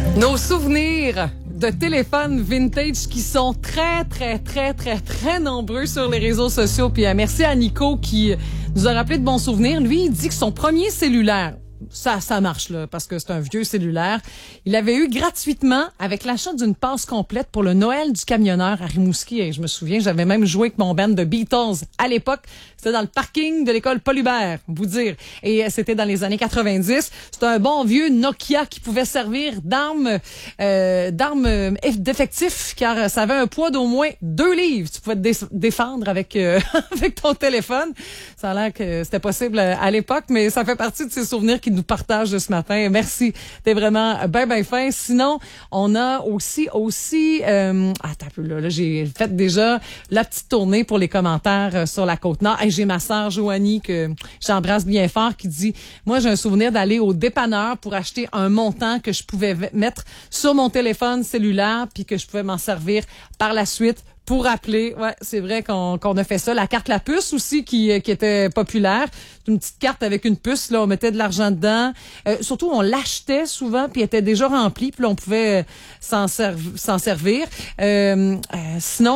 Nos souvenirs de téléphones vintage qui sont très nombreux sur les réseaux sociaux. Puis merci à Nico qui nous a rappelé de bons souvenirs. Lui, il dit que son premier cellulaire, ça marche là, parce que c'est un vieux cellulaire, il avait eu gratuitement avec l'achat d'une passe complète pour le Noël du camionneur à Rimouski. Et je me souviens, j'avais même joué avec mon band de Beatles à l'époque. C'était dans le parking de l'école Paul Hubert, vous dire. Et c'était dans les années 90. C'était un bon vieux Nokia qui pouvait servir d'arme d'effectif, car ça avait un poids d'au moins 2 livres. Tu pouvais te défendre avec avec ton téléphone. Ça a l'air que c'était possible à l'époque, mais ça fait partie de ces souvenirs qui nous partagent ce matin. Merci. T'es vraiment ben fin. Sinon, on a aussi attends un peu là, j'ai fait déjà la petite tournée pour les commentaires sur la Côte-Nord. Et j'ai ma sœur Joanie que j'embrasse bien fort qui dit, moi j'ai un souvenir d'aller au dépanneur pour acheter un montant que je pouvais mettre sur mon téléphone cellulaire puis que je pouvais m'en servir par la suite pour appeler. Ouais, c'est vrai qu'on a fait ça. La carte La Puce aussi qui était populaire. Une petite carte avec une puce, là, on mettait de l'argent dedans. Surtout, on l'achetait souvent, puis elle était déjà remplie, puis là, on pouvait s'en servir. Sinon,